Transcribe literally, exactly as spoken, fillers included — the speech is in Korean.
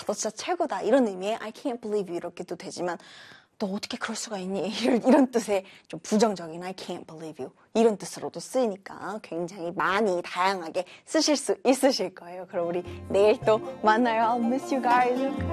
너 진짜 최고다 이런 의미의 I can't believe you 이렇게도 되지만 너 어떻게 그럴 수가 있니? 이런, 이런 뜻의 좀 부정적인 I can't believe you 이런 뜻으로도 쓰이니까 굉장히 많이 다양하게 쓰실 수 있으실 거예요. 그럼 우리 내일 또 만나요. I'll miss you guys.